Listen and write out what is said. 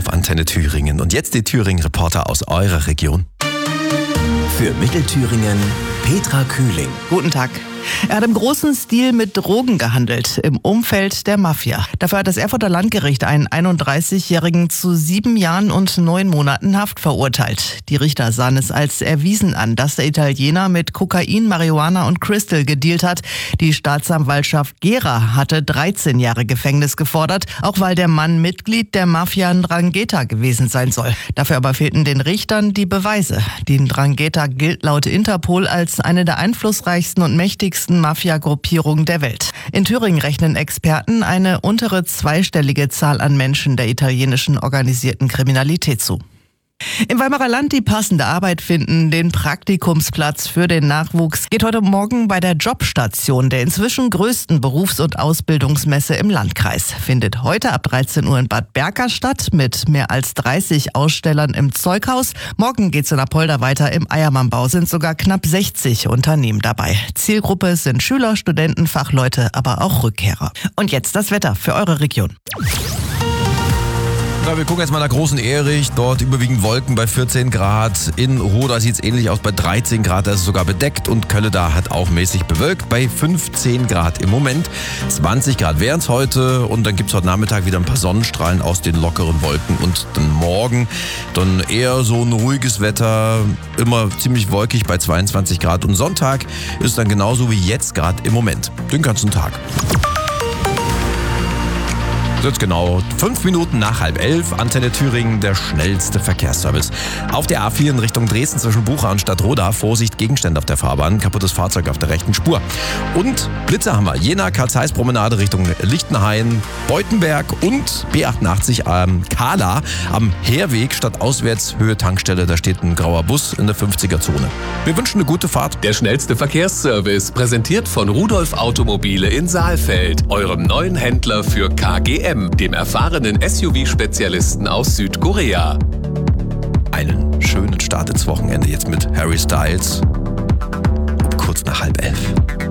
auf Antenne Thüringen. Und jetzt die Thüringen-Reporter aus eurer Region. Für Mittelthüringen Petra Kühling. Guten Tag. Er hat im großen Stil mit Drogen gehandelt, im Umfeld der Mafia. Dafür hat das Erfurter Landgericht einen 31-Jährigen zu 7 Jahren und 9 Monaten Haft verurteilt. Die Richter sahen es als erwiesen an, dass der Italiener mit Kokain, Marihuana und Crystal gedealt hat. Die Staatsanwaltschaft Gera hatte 13 Jahre Gefängnis gefordert, auch weil der Mann Mitglied der Mafia 'Ndrangheta gewesen sein soll. Dafür aber fehlten den Richtern die Beweise. Die 'Ndrangheta gilt laut Interpol als eine der einflussreichsten und mächtigsten Mafia-Gruppierungen der Welt. In Thüringen rechnen Experten eine untere zweistellige Zahl an Menschen der italienischen organisierten Kriminalität zu. Im Weimarer Land die passende Arbeit finden, den Praktikumsplatz für den Nachwuchs, geht heute Morgen bei der Jobstation, der inzwischen größten Berufs- und Ausbildungsmesse im Landkreis. Findet heute ab 13 Uhr in Bad Berka statt, mit mehr als 30 Ausstellern im Zeughaus. Morgen geht's in Apolda weiter. Im Eiermannbau sind sogar knapp 60 Unternehmen dabei. Zielgruppe sind Schüler, Studenten, Fachleute, aber auch Rückkehrer. Und jetzt das Wetter für eure Region. Ja, wir gucken jetzt mal nach Großen Erich, dort überwiegend Wolken bei 14 Grad. In Roda sieht es ähnlich aus bei 13 Grad, da ist es sogar bedeckt. Und Kölleda hat auch mäßig bewölkt bei 15 Grad im Moment. 20 Grad wären es heute und dann gibt es heute Nachmittag wieder ein paar Sonnenstrahlen aus den lockeren Wolken. Und dann morgen dann eher so ein ruhiges Wetter, immer ziemlich wolkig bei 22 Grad. Und Sonntag ist es dann genauso wie jetzt gerade im Moment, den ganzen Tag. Jetzt genau 5 Minuten nach 10:30, Antenne Thüringen, der schnellste Verkehrsservice. Auf der A4 in Richtung Dresden zwischen Bucha und Stadtroda, Vorsicht, Gegenstände auf der Fahrbahn, kaputtes Fahrzeug auf der rechten Spur. Und Blitze haben wir, Jena, Karl-Zeiss-Promenade Richtung Lichtenhain, Beutenberg und B88 Kahla am Heerweg statt auswärts Höhe Tankstelle, da steht ein grauer Bus in der 50er-Zone. Wir wünschen eine gute Fahrt. Der schnellste Verkehrsservice, präsentiert von Rudolf Automobile in Saalfeld, eurem neuen Händler für KGM, dem erfahrenen SUV-Spezialisten aus Südkorea. Einen schönen Start ins Wochenende jetzt mit Harry Styles. Kurz nach 10:30.